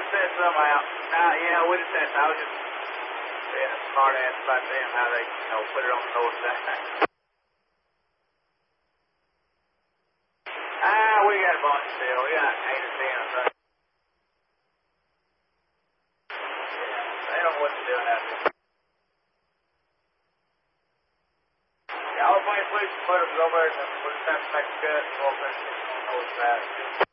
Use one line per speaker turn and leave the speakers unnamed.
just said something out. Yeah, we just said, I was just being a smart ass about them, how they, put it on the north side. We got a bunch still. We got 8 or 10 or something. Yeah, they don't know what they're doing out there. Yeah, all the police put them over there and we'll just have to make a cut and walk there on the north side.